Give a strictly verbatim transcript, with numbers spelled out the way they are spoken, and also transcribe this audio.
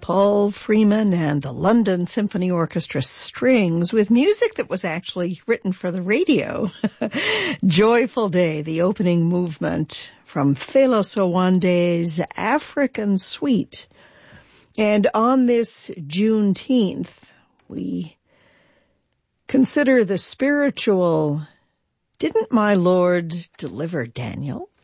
Paul Freeman and the London Symphony Orchestra Strings with music that was actually written for the radio. Joyful Day, the opening movement from Fela Sowande's African Suite. And on this Juneteenth, we consider the spiritual, didn't my Lord deliver Daniel?